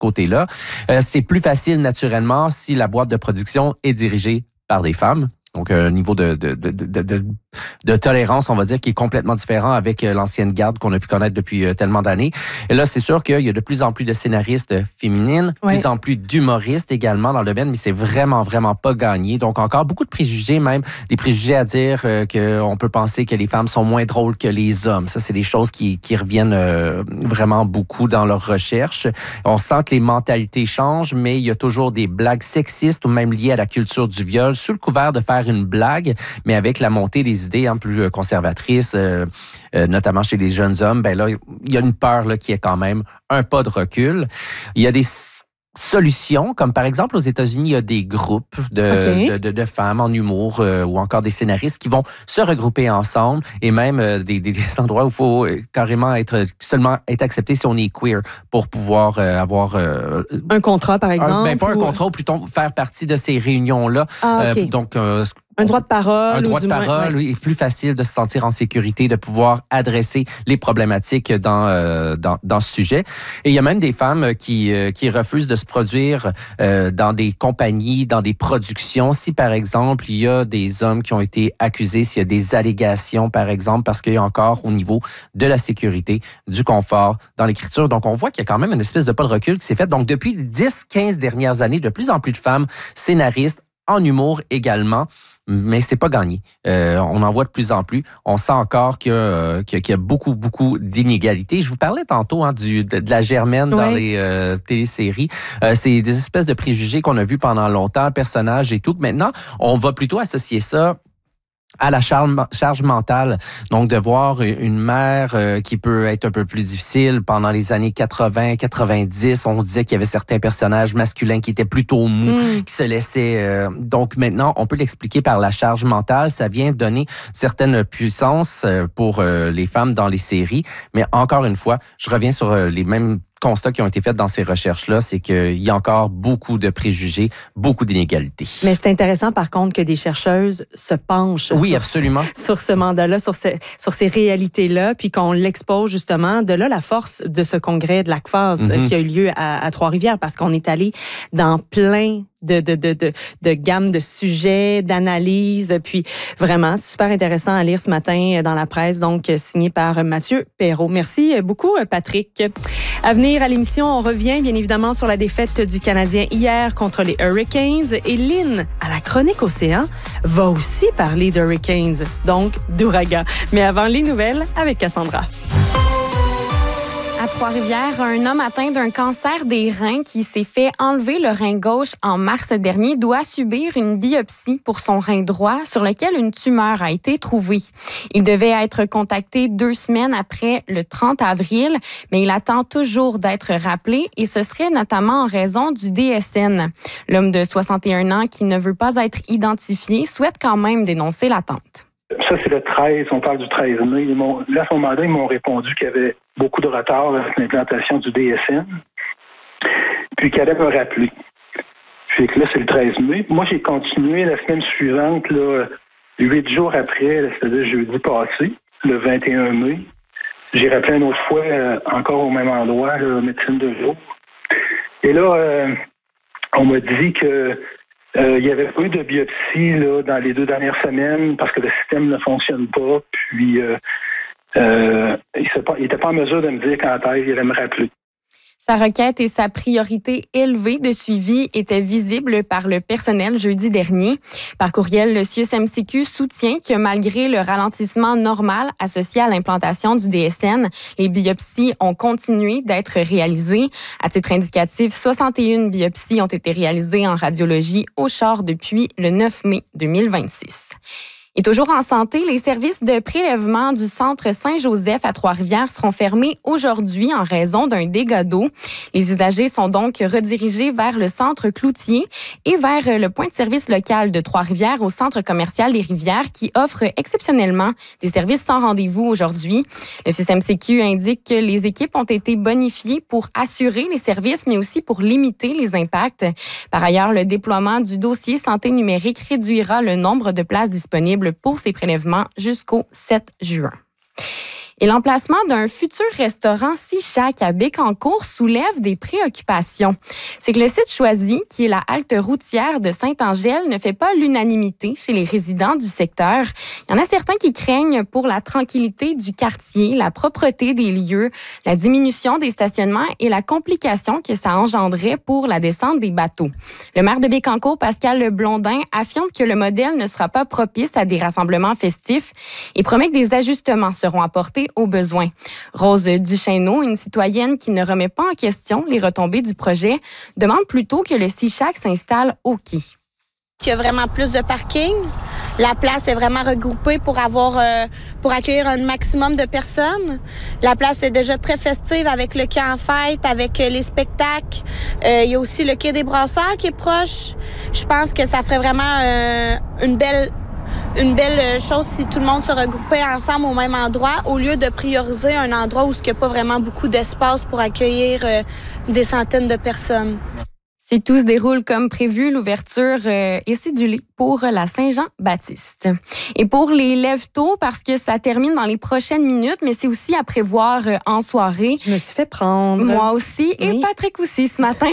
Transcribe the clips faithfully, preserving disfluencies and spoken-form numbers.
côté-là. Euh, c'est plus facile, naturellement, si la boîte de production est dirigée par des femmes. Donc, un niveau de, de, de, de, de, de tolérance, on va dire, qui est complètement différent avec l'ancienne garde qu'on a pu connaître depuis tellement d'années. Et là, c'est sûr qu'il y a de plus en plus de scénaristes féminines, de oui. plus en plus d'humoristes également dans le domaine, mais c'est vraiment, vraiment pas gagné. Donc, encore beaucoup de préjugés, même des préjugés à dire euh, qu'on peut penser que les femmes sont moins drôles que les hommes. Ça, c'est des choses qui, qui reviennent euh, vraiment beaucoup dans leurs recherches. On sent que les mentalités changent, mais il y a toujours des blagues sexistes ou même liées à la culture du viol, sous le couvert de faire une blague, mais avec la montée des idées hein, plus conservatrices, euh, euh, notamment chez les jeunes hommes, ben là, il y a une peur là, qui est quand même un pas de recul. Il y a des solutions, comme par exemple aux États-Unis, il y a des groupes de, okay. de, de, de femmes en humour euh, ou encore des scénaristes qui vont se regrouper ensemble et même euh, des, des, des endroits où il faut carrément être seulement être accepté si on est queer pour pouvoir euh, avoir euh, un contrat par exemple. Un, ben pas ou... un contrat, ou plutôt faire partie de ces réunions-là. Ah, okay. euh, donc euh, Un droit de parole. Un droit ou de du parole, moins, ouais. oui, est plus facile de se sentir en sécurité, de pouvoir adresser les problématiques dans, euh, dans, dans ce sujet. Et il y a même des femmes qui, euh, qui refusent de se produire euh, dans des compagnies, dans des productions. Si, par exemple, il y a des hommes qui ont été accusés, s'il y a des allégations, par exemple, parce qu'il y a encore au niveau de la sécurité, du confort dans l'écriture. Donc, on voit qu'il y a quand même une espèce de pas de recul qui s'est fait. Donc, depuis les dix quinze dernières années, de plus en plus de femmes scénaristes, en humour également, mais c'est pas gagné. Euh, on en voit de plus en plus. On sent encore qu'il y a, qu'il y a beaucoup, beaucoup d'inégalités. Je vous parlais tantôt hein, du, de, de la germaine dans oui. les euh, téléséries. Euh, c'est des espèces de préjugés qu'on a vus pendant longtemps, personnages et tout. Maintenant, on va plutôt associer ça à la charge, charge mentale. Donc, de voir une mère euh, qui peut être un peu plus difficile pendant les années quatre-vingts, quatre-vingt-dix, on disait qu'il y avait certains personnages masculins qui étaient plutôt mous, mm. qui se laissaient... Euh, donc, maintenant, on peut l'expliquer par la charge mentale. Ça vient donner certaines puissances pour euh, les femmes dans les séries. Mais encore une fois, je reviens sur euh, les mêmes constats qui ont été faits dans ces recherches-là, c'est qu'il y a encore beaucoup de préjugés, beaucoup d'inégalités. Mais c'est intéressant, par contre, que des chercheuses se penchent oui, sur, absolument. sur ce mandat-là, sur, ce, sur ces réalités-là, puis qu'on l'expose justement. De là, la force de ce congrès de l'A C F A S mm-hmm. qui a eu lieu à, à Trois-Rivières, parce qu'on est allé dans plein de, de, de, de, de gamme de sujets, d'analyses. Puis vraiment, c'est super intéressant à lire ce matin dans la presse, donc signé par Mathieu Perrault. Merci beaucoup, Patrick. À venir à l'émission, on revient bien évidemment sur la défaite du Canadien hier contre les Hurricanes. Et Lynn, à la chronique Océan, va aussi parler d'Hurricanes, donc d'ouragan. Mais avant les nouvelles, avec Cassandra. À Trois-Rivières, un homme atteint d'un cancer des reins qui s'est fait enlever le rein gauche en mars dernier doit subir une biopsie pour son rein droit sur lequel une tumeur a été trouvée. Il devait être contacté deux semaines après le trente avril, mais il attend toujours d'être rappelé et ce serait notamment en raison du D S N. L'homme de soixante et un ans qui ne veut pas être identifié souhaite quand même dénoncer l'attente. Ça, c'est le treize, on parle du treize mai. Ils m'ont, là, à ce moment-là, ils m'ont répondu qu'il y avait beaucoup de retard avec l'implantation du D S N, puis qu'ils allaient me rappeler. Puis que là, c'est le treize mai. Moi, j'ai continué la semaine suivante, là, huit jours après, c'est-à-dire jeudi passé, le vingt et un mai. J'ai rappelé une autre fois, euh, encore au même endroit, là, médecine de jour. Et là, euh, on m'a dit que Euh, il n'y avait pas eu de biopsie là, dans les deux dernières semaines parce que le système ne fonctionne pas. Puis, euh, euh, il n'était pas en mesure de me dire quand il allait me rappeler. Sa requête et sa priorité élevée de suivi étaient visibles par le personnel jeudi dernier. Par courriel, le C I U S M C Q soutient que malgré le ralentissement normal associé à l'implantation du D S N, les biopsies ont continué d'être réalisées. À titre indicatif, soixante et une biopsies ont été réalisées en radiologie au char depuis le neuf mai deux mille vingt-six. Et toujours en santé, les services de prélèvement du centre Saint-Joseph à Trois-Rivières seront fermés aujourd'hui en raison d'un dégât d'eau. Les usagers sont donc redirigés vers le centre Cloutier et vers le point de service local de Trois-Rivières au centre commercial des Rivières qui offre exceptionnellement des services sans rendez-vous aujourd'hui. Le C I U S M C Q indique que les équipes ont été bonifiées pour assurer les services, mais aussi pour limiter les impacts. Par ailleurs, le déploiement du dossier santé numérique réduira le nombre de places disponibles pour ces prélèvements jusqu'au sept juin. Et l'emplacement d'un futur restaurant Sea Shack à Bécancour soulève des préoccupations. C'est que le site choisi, qui est la halte routière de Saint-Angèle, ne fait pas l'unanimité chez les résidents du secteur. Il y en a certains qui craignent pour la tranquillité du quartier, la propreté des lieux, la diminution des stationnements et la complication que ça engendrait pour la descente des bateaux. Le maire de Bécancour, Pascal Blondin, affirme que le modèle ne sera pas propice à des rassemblements festifs et promet que des ajustements seront apportés aux besoins. Rose Duchesneau, une citoyenne qui ne remet pas en question les retombées du projet, demande plutôt que le Sea Shack s'installe au quai. Il y a vraiment plus de parking. La place est vraiment regroupée pour avoir euh, pour accueillir un maximum de personnes. La place est déjà très festive avec le quai en fête, avec euh, les spectacles. Euh, il y a aussi le quai des Brasseurs qui est proche. Je pense que ça ferait vraiment euh, une belle une belle chose si tout le monde se regroupait ensemble au même endroit au lieu de prioriser un endroit où il n'y a pas vraiment beaucoup d'espace pour accueillir euh, des centaines de personnes. Si tout se déroule comme prévu, l'ouverture euh, est cédulée pour la Saint-Jean-Baptiste. Et pour les lève-tôt, parce que ça termine dans les prochaines minutes, mais c'est aussi à prévoir euh, en soirée. Je me suis fait prendre. Moi aussi, et oui. Patrick aussi ce matin.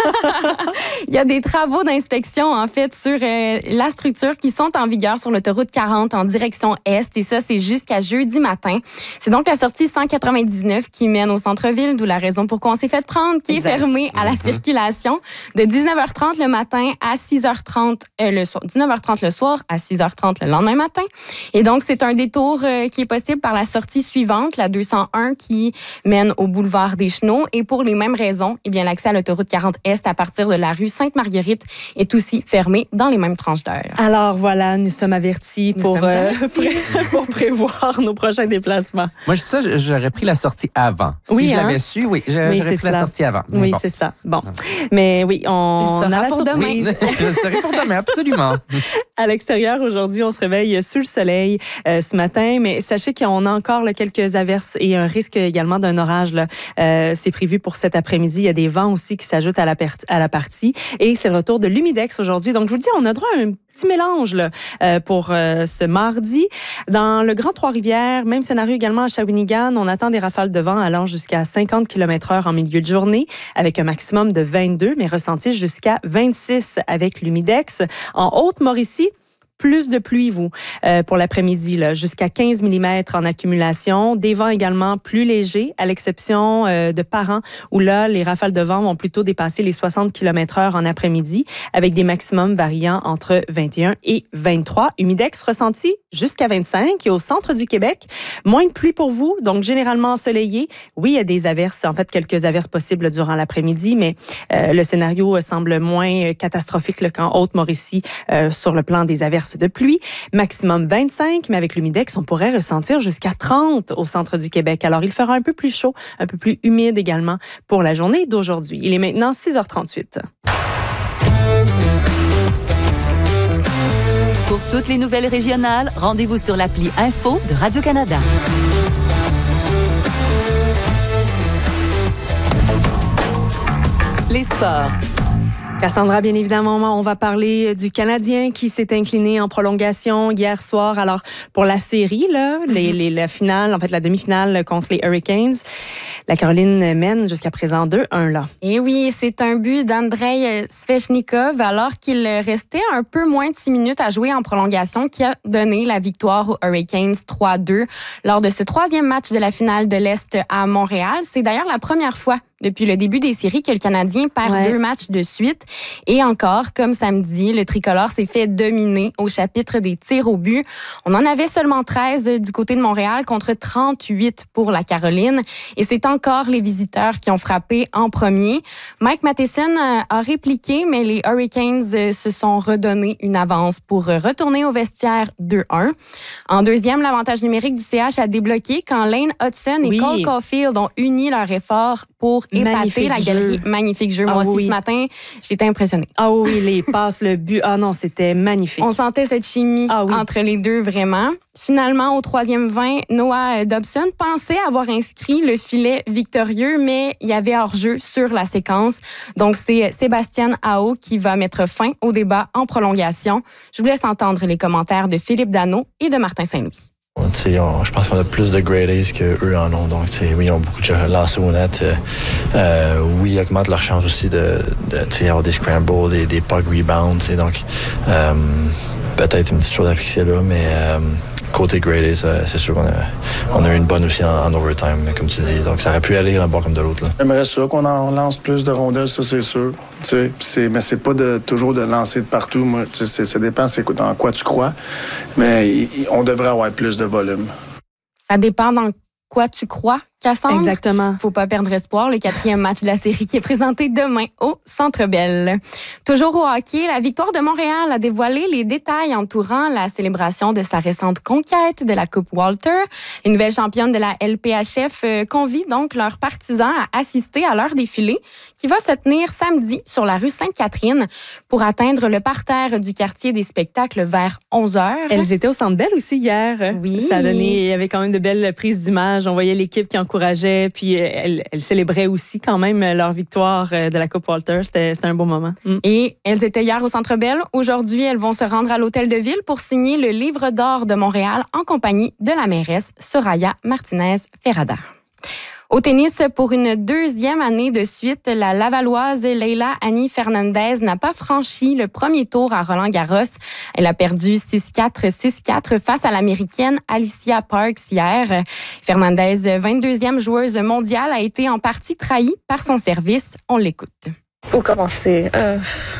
Il y a des travaux d'inspection, en fait, sur euh, la structure qui sont en vigueur sur l'autoroute quarante en direction est, et ça, c'est jusqu'à jeudi matin. C'est donc la sortie cent quatre-vingt-dix-neuf qui mène au centre-ville, d'où la raison pourquoi on s'est fait prendre, qui exact. Est fermée à la mm-hmm. circulation. De dix-neuf heures trente le matin à six heures trente euh, le soir. dix-neuf heures trente le soir à six heures trente le lendemain matin. Et donc, c'est un détour euh, qui est possible par la sortie suivante, la deux cent un, qui mène au boulevard des Chenaux. Et pour les mêmes raisons, eh bien, l'accès à l'autoroute quarante est à partir de la rue Sainte-Marguerite est aussi fermé dans les mêmes tranches d'heure. Alors voilà, nous sommes avertis, nous pour, sommes euh, avertis. pour prévoir nos prochains déplacements. Moi, je dis ça, j'aurais pris la sortie avant. Si oui, je hein? l'avais su, oui, j'aurais oui, pris cela. la sortie avant. Oui, bon. c'est ça. Bon. Mais oui, on, on a la pour surprise. demain. Oui, je le serai pour demain, absolument. À l'extérieur, aujourd'hui, on se réveille sous le soleil euh, ce matin, mais sachez qu'on a encore là, quelques averses et un risque également d'un orage. Là. Euh, c'est prévu pour cet après-midi. Il y a des vents aussi qui s'ajoutent à la, per- à la partie. Et c'est le retour de l'humidex aujourd'hui. Donc, je vous le dis, on a droit à un petit mélange là, euh, pour euh, ce mardi. Dans le Grand Trois-Rivières, même scénario également à Shawinigan, on attend des rafales de vent allant jusqu'à cinquante kilomètres heure en milieu de journée, avec un maximum de vingt-deux, mais ressenti jusqu'à vingt-six avec l'humidex. En Haute-Mauricie, plus de pluie, vous, euh, pour l'après-midi, là, jusqu'à quinze millimètres en accumulation. Des vents également plus légers, à l'exception euh, de Parent, où là, les rafales de vent vont plutôt dépasser les soixante kilomètres heure en après-midi, avec des maximums variant entre vingt et un et vingt-trois. Humidex ressenti jusqu'à vingt-cinq. Et au centre du Québec, moins de pluie pour vous, donc généralement ensoleillé. Oui, il y a des averses, en fait, quelques averses possibles durant l'après-midi, mais euh, le scénario semble moins catastrophique là, qu'en Haute-Mauricie euh, sur le plan des averses de pluie. Maximum vingt-cinq, mais avec l'humidex, on pourrait ressentir jusqu'à trente au centre du Québec. Alors, il fera un peu plus chaud, un peu plus humide également pour la journée d'aujourd'hui. Il est maintenant six heures trente-huit. Pour toutes les nouvelles régionales, rendez-vous sur l'appli Info de Radio-Canada. Les sports. Cassandra, bien évidemment, on va parler du Canadien qui s'est incliné en prolongation hier soir. Alors, pour la série, là, mm-hmm. les, les, la finale, en fait, la demi-finale contre les Hurricanes, la Caroline mène jusqu'à présent deux un là. Et oui, c'est un but d'Andrei Svechnikov alors qu'il restait un peu moins de six minutes à jouer en prolongation qui a donné la victoire aux Hurricanes trois deux lors de ce troisième match de la finale de l'Est à Montréal. C'est d'ailleurs la première fois depuis le début des séries que le Canadien perd ouais. deux matchs de suite. Et encore, comme samedi, le tricolore s'est fait dominer au chapitre des tirs au but. On en avait seulement treize du côté de Montréal contre trente-huit pour la Caroline. Et c'est encore les visiteurs qui ont frappé en premier. Mike Matheson a répliqué, mais les Hurricanes se sont redonné une avance pour retourner au vestiaire deux un. En deuxième, l'avantage numérique du C H a débloqué quand Lane Hudson et oui. Cole Caulfield ont uni leurs efforts pour épater la galerie. Jeu. Magnifique jeu. Ah, Moi aussi, oui. ce matin, j'étais impressionnée. Ah oui, les passes, le but. Ah non, c'était magnifique. On sentait cette chimie ah, oui. entre les deux, vraiment. Finalement, au troisième vingt, Noah Dobson pensait avoir inscrit le filet victorieux, mais il y avait hors-jeu sur la séquence. Donc, c'est Sébastien Aho qui va mettre fin au débat en prolongation. Je vous laisse entendre les commentaires de Philippe Danault et de Martin Saint-Louis. T'sais, on, je pense qu'on a plus de grade A's qu'eux en ont. Donc, oui, ils ont beaucoup de lancers au net. Euh, euh, oui, ils augmentent leur chance aussi de, de avoir des scrambles, des, des puck rebounds. Donc, euh, peut-être une petite chose à fixer là, mais euh, côté grade A's, euh, c'est sûr qu'on a, on a eu une bonne aussi en, en overtime, comme tu dis. Donc, ça aurait pu aller un bord comme de l'autre. Là. J'aimerais ça qu'on en lance plus de rondelles, ça, c'est sûr. C'est, mais c'est pas de, toujours de lancer de partout. Moi, c'est, ça dépend c'est dans quoi tu crois. Mais il, on devrait avoir plus de volume. Ça dépend dans quoi tu crois, Cassandre. Exactement. Faut pas perdre espoir. Le quatrième match de la série qui est présenté demain au Centre Bell. Toujours au hockey, la victoire de Montréal a dévoilé les détails entourant la célébration de sa récente conquête de la Coupe Walter. Les nouvelles championnes de la L P H F convient donc leurs partisans à assister à leur défilé qui va se tenir samedi sur la rue Sainte-Catherine pour atteindre le parterre du quartier des spectacles vers onze heures. Elles étaient au Centre Bell aussi hier. Oui. Ça a donné, il y avait quand même de belles prises d'images. On voyait l'équipe qui encourageait, puis elles, elles célébraient aussi quand même leur victoire de la Coupe Walter. C'était, c'était un beau moment. Mm. Et elles étaient hier au Centre Bell. Aujourd'hui, elles vont se rendre à l'Hôtel de Ville pour signer le Livre d'or de Montréal en compagnie de la mairesse Soraya Martinez-Ferrada. Au tennis, pour une deuxième année de suite, la Lavalloise Leila Annie Fernandez n'a pas franchi le premier tour à Roland-Garros. Elle a perdu six quatre, six quatre face à l'Américaine Alicia Parks hier. Fernandez, vingt-deuxième joueuse mondiale, a été en partie trahie par son service. On l'écoute. Où commencer? Euh...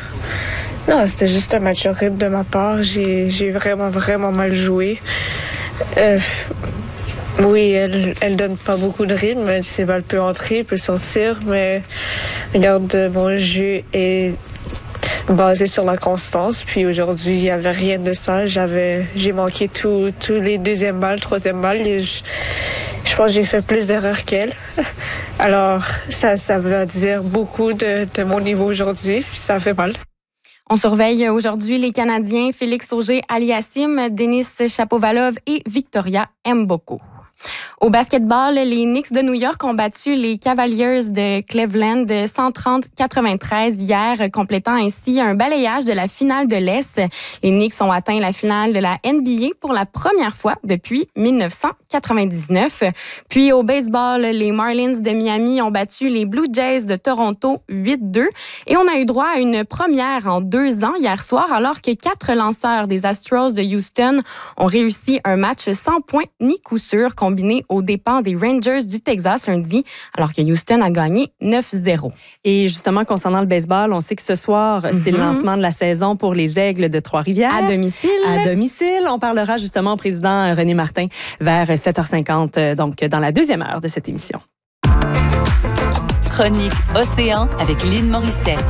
Non, c'était juste un match horrible de ma part. J'ai, j'ai vraiment, vraiment mal joué. Euh... Oui, elle, elle donne pas beaucoup de rythme. Ses balles peuvent entrer, peut sortir, mais regarde, mon jeu est basé sur la constance. Puis aujourd'hui, il y avait rien de ça. J'avais, j'ai manqué tous tous les deuxième balles, troisième balles. Et je, je pense que j'ai fait plus d'erreurs qu'elle. Alors, ça, ça veut dire beaucoup de, de mon niveau aujourd'hui. Ça fait mal. On surveille aujourd'hui les Canadiens Félix Auger-Aliassime, Denis Shapovalov et Victoria Mboko. Au basketball, les Knicks de New York ont battu les Cavaliers de Cleveland cent trente à quatre-vingt-treize hier, complétant ainsi un balayage de la finale de l'Est. Les Knicks ont atteint la finale de la N B A pour la première fois depuis dix-neuf cent quatre-vingt-dix-neuf. Puis au baseball, les Marlins de Miami ont battu les Blue Jays de Toronto huit deux. Et on a eu droit à une première en deux ans hier soir, alors que quatre lanceurs des Astros de Houston ont réussi un match sans points ni coup sûr, combiné aux dépens des Rangers du Texas lundi, alors que Houston a gagné neuf zéro. Et justement, concernant le baseball, on sait que ce soir, mm-hmm. c'est le lancement de la saison pour les Aigles de Trois-Rivières. À domicile. À domicile. On parlera justement au président René Martin vers sept heures cinquante, donc dans la deuxième heure de cette émission. Chronique Océan avec Lynn Morissette.